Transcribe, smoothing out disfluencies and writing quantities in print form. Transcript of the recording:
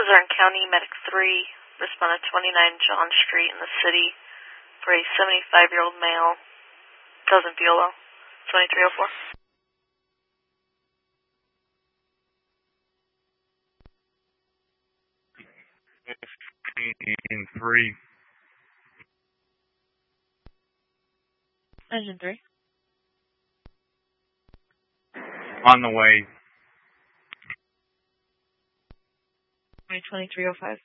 Luzerne County Medic 3 responded 29 John Street in the city for a 75-year-old male, cousin Viola, 2304. In 3. Engine 3. On the way. 2305.